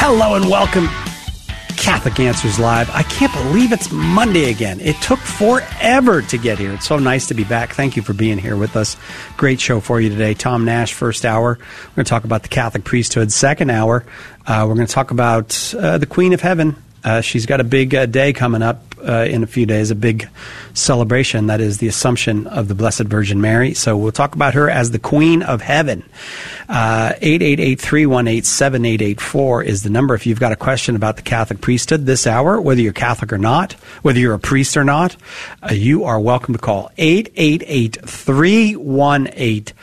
Hello and welcome, Catholic Answers Live. I can't believe it's Monday again. It took forever to get here. It's so nice to be back. Thank you for being here with us. Great show for you today. Tom Nash, first hour. We're going to talk about the Catholic priesthood. Second hour, we're going to talk about the Queen of Heaven. She's got a big day coming up in a few days, a big celebration. That is the Assumption of the Blessed Virgin Mary. So we'll talk about her as the Queen of Heaven. 888-318-7884 is the number if you've got a question about the Catholic priesthood this hour, whether you're Catholic or not, whether you're a priest or not. You are welcome to call 888-318-7884,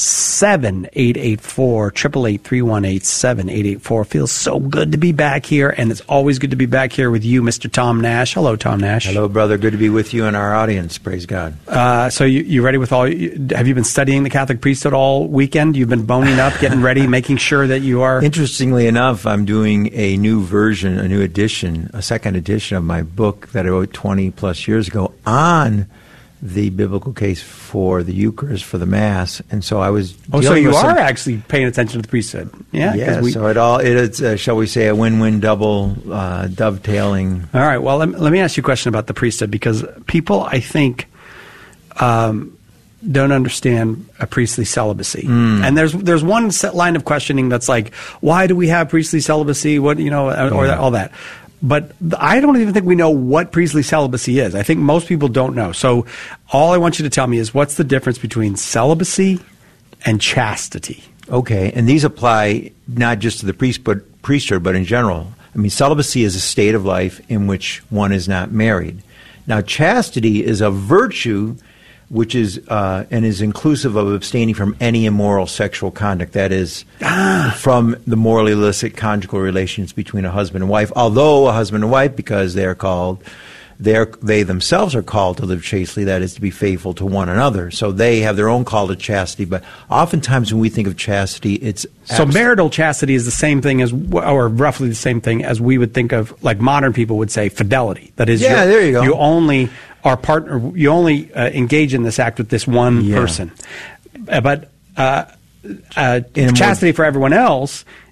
888-318-7884. Feels so good to be back here, and it's always good to be back here with you, Mr. Tom Nash. Hello, Tom Nash. Hello, brother. Good to be with you and our audience. Praise God. So you ready with all? Have you been studying the Catholic priesthood all weekend? You've been boning up, getting ready, making sure that you are. Interestingly enough, I'm doing a new version, a new edition, a second edition of my book that I wrote 20 plus years ago on the biblical case for the Eucharist, for the Mass, and so I was. So you are actually paying attention to the priesthood, yeah? Yeah. So it's shall we say, a win-win double dovetailing. All right. Well, let me ask you a question about the priesthood, because people, I think, don't understand a priestly celibacy, and there's one set line of questioning that's like, why do we have priestly celibacy? What all that. But I don't even think we know what priestly celibacy is. I think most people don't know. So all I want you to tell me is, what's the difference between celibacy and chastity? Okay, and these apply not just to the priesthood, but in general. I mean, celibacy is a state of life in which one is not married. Now, chastity is a virtue which is and is inclusive of abstaining from any immoral sexual conduct, that is, from the morally illicit conjugal relations between a husband and wife. Although a husband and wife, because they themselves are called to live chastely, that is, to be faithful to one another. So they have their own call to chastity. But oftentimes when we think of chastity, it's so marital chastity is the same thing as, or roughly the same thing as we would think of, like modern people would say, fidelity. That is, there you go. You only are partner. You only engage in this act with this one person. But chastity for everyone else